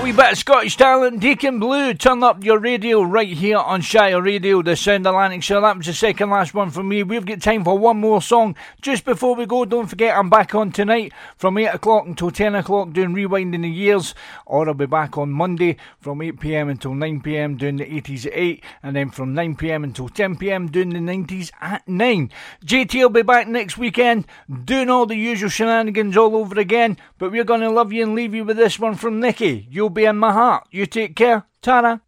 wee bit of Scottish talent, Deacon Blue. Turn up your radio right here on Shire Radio, the Sound Atlantic. That was the second last one from me. We've got time for one more song. Just before we go, don't forget I'm back on tonight from 8 o'clock until 10 o'clock doing Rewinding the Years, or I'll be back on Monday from 8 p.m. until 9 p.m. doing the 80s at 8, and then from 9 p.m. until 10 p.m. doing the 90s at 9. JT will be back next weekend doing all the usual shenanigans all over again, but we're going to love you and leave you with this one from Nicky. You'll be in my heart. You take care. Ta-ra.